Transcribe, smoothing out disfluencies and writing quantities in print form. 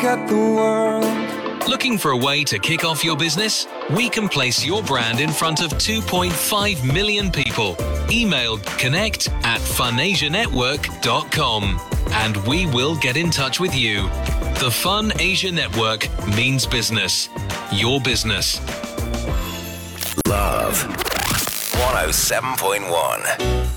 at the world. Looking for a way to kick off your business? We can place your brand in front of 2.5 million people. Email connect@funasianetwork.com and we will get in touch with you. The Fun Asia Network means business. Your business. Love 107.1.